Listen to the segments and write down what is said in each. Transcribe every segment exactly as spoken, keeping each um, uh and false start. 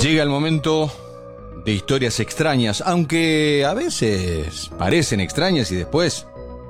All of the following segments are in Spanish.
Llega el momento de historias extrañas, aunque a veces parecen extrañas y después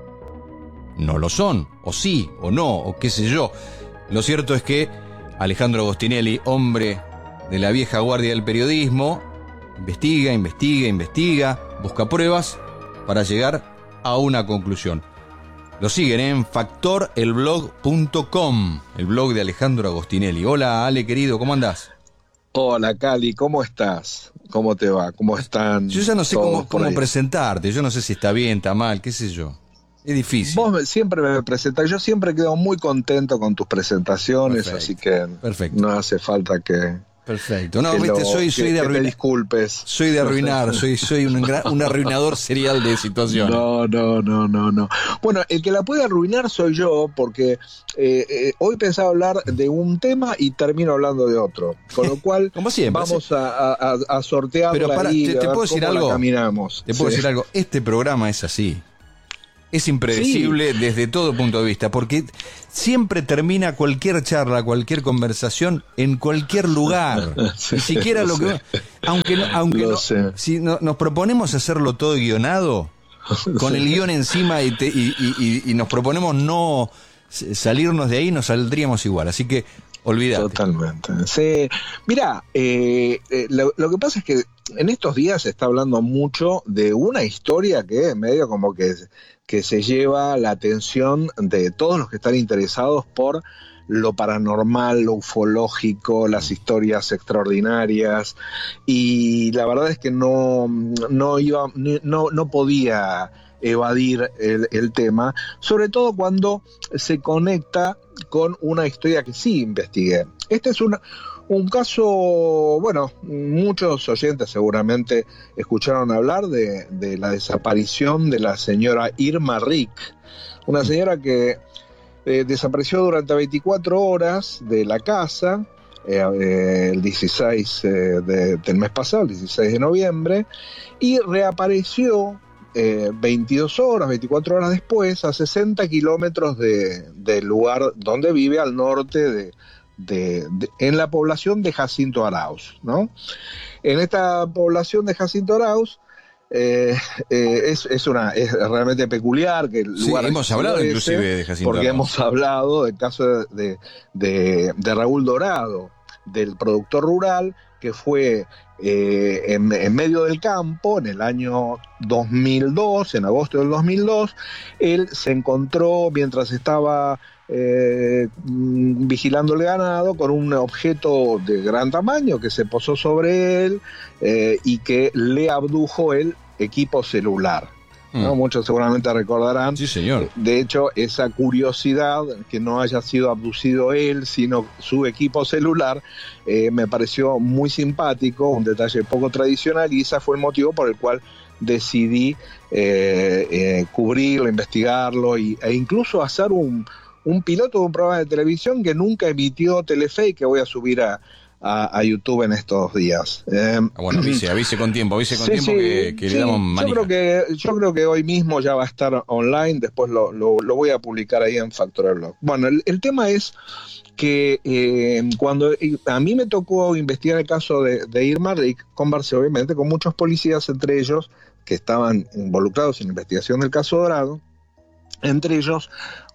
no lo son, o sí, o no, o qué sé yo. Lo cierto es que Alejandro Agostinelli, hombre de la vieja guardia del periodismo, investiga, investiga, investiga, busca pruebas para llegar a una conclusión. Lo siguen en factor el blog punto com, el blog de Alejandro Agostinelli. Hola, Ale, querido, ¿cómo andás? Hola, Cali, ¿cómo estás? ¿Cómo te va? ¿Cómo están? Yo ya no sé cómo, cómo presentarte, yo no sé si está bien, está mal, qué sé yo. Es difícil. Vos siempre me presentás, yo siempre quedo muy contento con tus presentaciones, Perfecto. Así que Perfecto. No hace falta que... Perfecto. No, que viste, lo, soy, que, soy de arruinar. te disculpes. Soy de arruinar, soy, soy un, un arruinador serial de situaciones. No, no, no, no, no. Bueno, el que la puede arruinar soy yo, porque eh, eh, hoy pensaba hablar de un tema y termino hablando de otro. Con lo cual, como siempre, vamos ¿sí? a, a, a sortearla. Pero para, ahí, te, te a puedo decir algo. Caminamos. Te puedo Sí. decir algo. Este programa es así. Es impredecible sí. desde todo punto de vista, porque siempre termina cualquier charla, cualquier conversación en cualquier lugar. Sí, Ni siquiera lo, lo que... Aunque no, aunque lo no, sé. si no, nos proponemos hacerlo todo guionado, con el guión encima y, te, y, y, y nos proponemos no salirnos de ahí, nos saldríamos igual. Así que olvídate. Totalmente. Sí. Mirá, eh, eh, lo, lo que pasa es que en estos días se está hablando mucho de una historia que medio como que, que se lleva la atención de todos los que están interesados por lo paranormal, lo ufológico, las historias extraordinarias, y la verdad es que no, no iba, no, no podía evadir el, el tema, sobre todo cuando se conecta con una historia que sí investigué. Este es una, un caso, bueno, muchos oyentes seguramente escucharon hablar de, de la desaparición de la señora Irma Rick, una señora que eh, desapareció durante veinticuatro horas de la casa, eh, eh, el dieciséis eh, de, del mes pasado, el dieciséis de noviembre, y reapareció Eh, veintidós horas, veinticuatro horas después, a sesenta kilómetros de, del lugar donde vive, al norte de, de, de, en la población de Jacinto Arauz, ¿no? En esta población de Jacinto Arauz eh, eh, es, es, una, es realmente peculiar que el sí, lugar hemos hablado ese, inclusive de Jacinto porque Arauz. hemos hablado del caso de, de, de, de Raúl Dorado, del productor rural que fue eh, en, en medio del campo en el año dos mil dos, en agosto del dos mil dos. Él se encontró mientras estaba eh, vigilando el ganado con un objeto de gran tamaño que se posó sobre él eh, y que le abdujo el equipo celular. ¿No? Mm. Muchos seguramente recordarán. Sí, señor. De hecho, esa curiosidad que no haya sido abducido él, sino su equipo celular, eh, me pareció muy simpático, un detalle poco tradicional, y ese fue el motivo por el cual decidí eh, eh, cubrirlo, investigarlo y, e incluso hacer un, un piloto de un programa de televisión que nunca emitió Telefe y que voy a subir a A, a YouTube en estos días. Eh, bueno, avise, avise con tiempo, avise con sí, tiempo sí, que, que sí, le damos manija. Yo creo que, yo creo que hoy mismo ya va a estar online, después lo, lo, lo voy a publicar ahí en Factor Blog. Bueno, el, el tema es que eh, cuando a mí me tocó investigar el caso de, de Irma Rick, conversé obviamente con muchos policías, entre ellos que estaban involucrados en la investigación del caso Dorado, entre ellos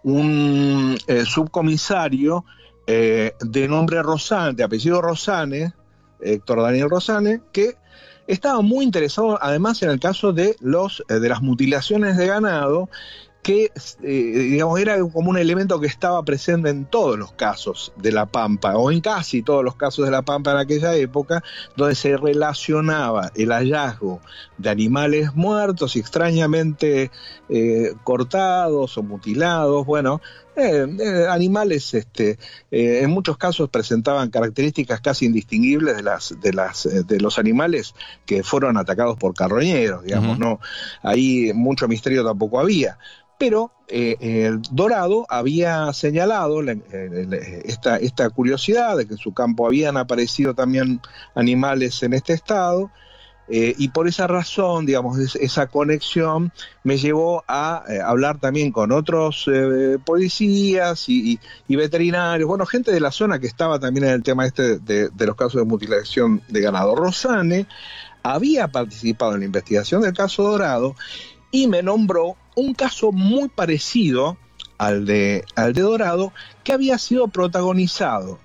un eh, subcomisario Eh, de nombre Rosane, de apellido Rosane, Héctor Daniel Rosane, que estaba muy interesado además en el caso de los eh, de las mutilaciones de ganado, que eh, digamos era como un elemento que estaba presente en todos los casos de La Pampa, o en casi todos los casos de La Pampa en aquella época, donde se relacionaba el hallazgo de animales muertos y extrañamente eh, cortados o mutilados, bueno, eh, eh, animales este, eh, en muchos casos presentaban características casi indistinguibles de las de las eh, de los animales que fueron atacados por carroñeros, digamos, uh-huh. No, ahí mucho misterio tampoco había. Pero eh, el Dorado había señalado la, la, esta, esta curiosidad de que en su campo habían aparecido también animales en este estado, Eh, y por esa razón, digamos, es, esa conexión me llevó a eh, hablar también con otros eh, policías y, y, y veterinarios, bueno, gente de la zona que estaba también en el tema este de, de los casos de mutilación de ganado. Rosane había participado en la investigación del caso Dorado y me nombró un caso muy parecido al de, al de Dorado, que había sido protagonizado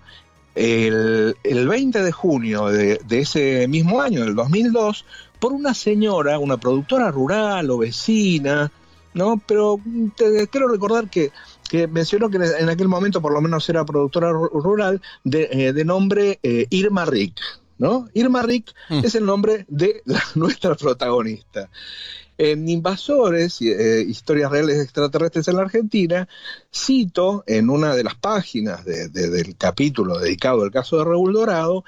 el, el veinte de junio de, de ese mismo año, del dos mil dos, por una señora, una productora rural o vecina, ¿no? Pero te, quiero recordar que, que mencionó que en aquel momento por lo menos era productora rural, de, eh, de nombre eh, Irma Rick, ¿no? Irma Rick mm. es el nombre de la, nuestra protagonista. En Invasores, eh, historias reales extraterrestres en la Argentina, cito en una de las páginas de, de, del capítulo dedicado al caso de Raúl Dorado,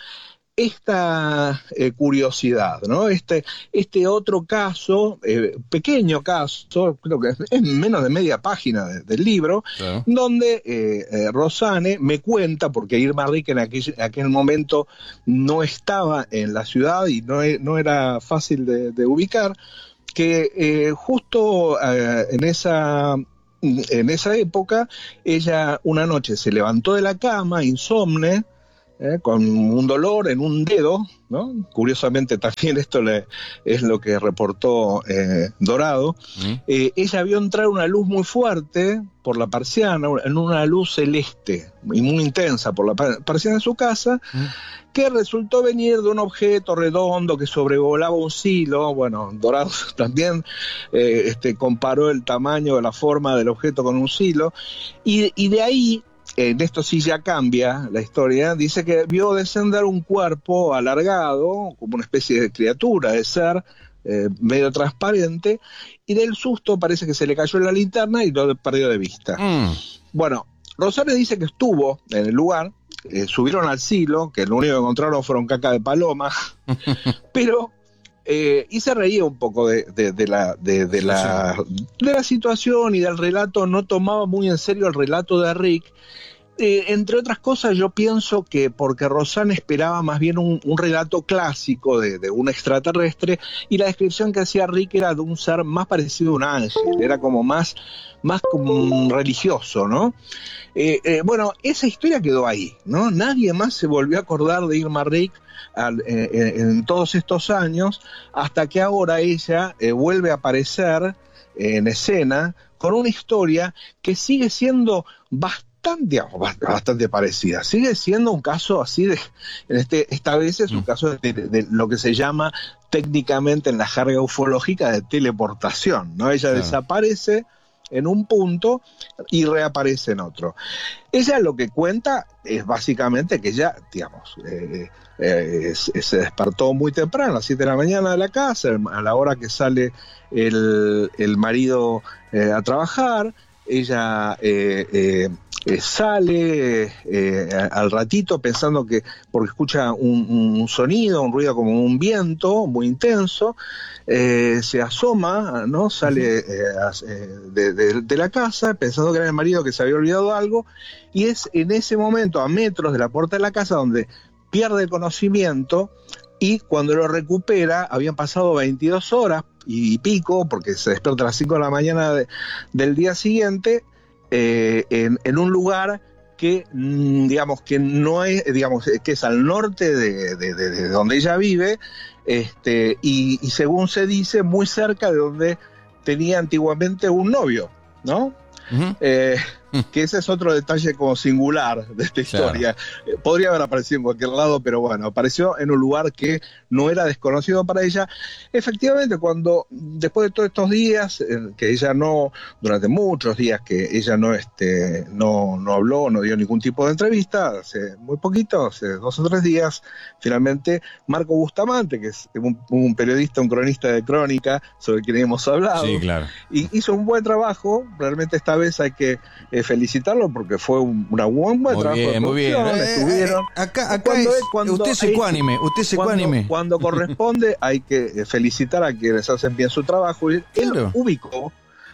esta eh, curiosidad, ¿no? Este, este otro caso, eh, pequeño caso, creo que es, es menos de media página de, del libro, claro. donde eh, eh, Rosane me cuenta, porque Irma Rick en aquel, aquel momento no estaba en la ciudad y no, no era fácil de, de ubicar, que eh, justo eh, en esa en esa época ella una noche se levantó de la cama insomne, eh, con un dolor en un dedo, ¿no? Curiosamente también esto le, es lo que reportó eh, Dorado. ¿Mm? Eh, ella vio entrar una luz muy fuerte por la persiana, en una luz celeste y muy intensa por la persiana de su casa, ¿Mm? que resultó venir de un objeto redondo que sobrevolaba un silo. Bueno, Dorado también eh, este, comparó el tamaño, la forma del objeto con un silo, y, y de ahí, en esto sí ya cambia la historia, dice que vio descender un cuerpo alargado, como una especie de criatura, de ser, eh, medio transparente, y del susto parece que se le cayó la linterna y lo perdió de vista. Mm. Bueno, Rosario dice que estuvo en el lugar, eh, subieron al silo, que lo único que encontraron fueron caca de paloma, pero... Eh, y se reía un poco de, de, de, la, de, de, la, de la situación y del relato, no tomaba muy en serio el relato de Rick. Eh, entre otras cosas, yo pienso que porque Rosane esperaba más bien un, un relato clásico de, de un extraterrestre, y la descripción que hacía Rick era de un ser más parecido a un ángel, era como más, más como un religioso, ¿no? Eh, eh, bueno, esa historia quedó ahí, ¿no? Nadie más se volvió a acordar de Irma Rick al, eh, eh, en todos estos años, hasta que ahora ella eh, vuelve a aparecer eh, en escena con una historia que sigue siendo bastante, bastante parecida. Sigue siendo un caso así de, en este, esta vez es un mm. caso de, de, de lo que se llama técnicamente en la jerga ufológica de teleportación, ¿no? Ella claro. desaparece en un punto y reaparece en otro. Ella lo que cuenta es básicamente que ella, digamos, eh, eh, se despertó muy temprano, a las siete de la mañana de la casa, a la hora que sale el, el marido eh, a trabajar. Ella eh, eh, eh, sale eh, al ratito pensando que, porque escucha un, un sonido, un ruido como un viento muy intenso, eh, se asoma, ¿no? Sale eh, de, de, de la casa pensando que era el marido que se había olvidado algo, y es en ese momento, a metros de la puerta de la casa, donde pierde el conocimiento, y cuando lo recupera habían pasado veintidós horas y pico, porque se despierta a las cinco de la mañana de, del día siguiente, eh, en, en un lugar que, digamos, que no es, digamos, que es al norte de, de, de, de donde ella vive, este, y, y según se dice, muy cerca de donde tenía antiguamente un novio, ¿no? Uh-huh. Eh, que ese es otro detalle como singular de esta historia. Claro. Podría haber aparecido en cualquier lado, pero bueno, apareció en un lugar que no era desconocido para ella. Efectivamente, cuando después de todos estos días, eh, que ella no, durante muchos días que ella no, este, no, no habló, no dio ningún tipo de entrevista, hace muy poquito, hace dos o tres días, finalmente Marco Bustamante, que es un, un periodista, un cronista de crónica, sobre quien hemos hablado, sí, claro. y hizo un buen trabajo. Realmente esta vez hay que eh, felicitarlo porque fue un, una buen, buen muy trabajo bien, de muy bien. Estuvieron. Eh, acá acá cuando, es, cuando usted es ecuánime, usted es ecuánime. Cuando, cuando corresponde hay que felicitar a quienes hacen bien su trabajo. Y él claro. ubicó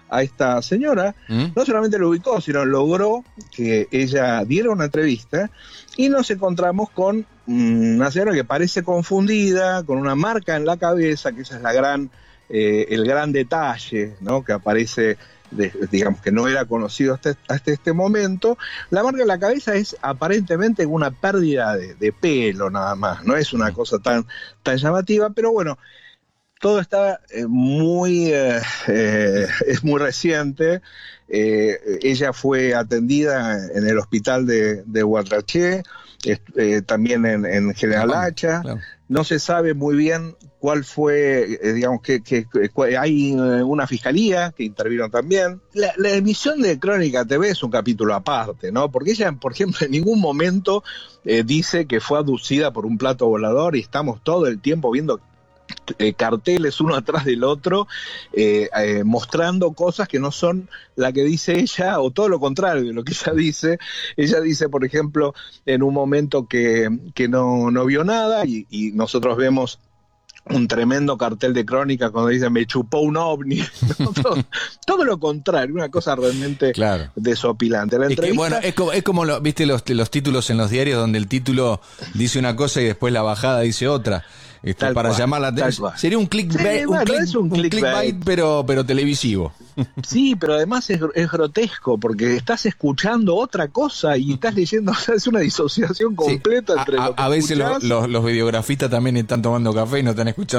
a esta señora, ¿Mm? no solamente lo ubicó, sino logró que ella diera una entrevista y nos encontramos con una señora que parece confundida, con una marca en la cabeza, que esa es la gran, eh, el gran detalle, ¿no? Que aparece, de, digamos que no era conocido hasta, hasta este momento. La marca en la cabeza es aparentemente una pérdida de, de pelo nada más, no es una cosa tan, tan llamativa, pero bueno, todo está eh, muy, eh, eh, es muy reciente. Eh, ella fue atendida en el hospital de, de Huatraché, eh, también en, en General Hacha. Claro. No se sabe muy bien cuál fue, eh, digamos, que, que, que hay una fiscalía que intervino también. La, la emisión de Crónica T V es un capítulo aparte, ¿no? Porque ella, por ejemplo, en ningún momento eh, dice que fue abducida por un plato volador y estamos todo el tiempo viendo Eh, carteles uno atrás del otro, eh, eh, mostrando cosas que no son la que dice ella, o todo lo contrario de lo que ella dice. Ella dice, por ejemplo, en un momento que, que no, no vio nada, y, y nosotros vemos un tremendo cartel de Crónica cuando dice me chupó un ovni. ¿no? todo, todo lo contrario, una cosa realmente claro. desopilante. La entrevista... es que, bueno, es como, es como lo, viste los, los títulos en los diarios donde el título dice una cosa y después la bajada dice otra. Este, para cual, llamar la atención. Sería un clickbait, sí, bueno, un, click, es un un clickbait, clickbait pero, pero televisivo. Sí, pero además es, es grotesco porque estás escuchando otra cosa y estás leyendo, o sea, es una disociación completa sí, entre a, lo que a veces lo, los, los videografistas también están tomando café y no están escuchando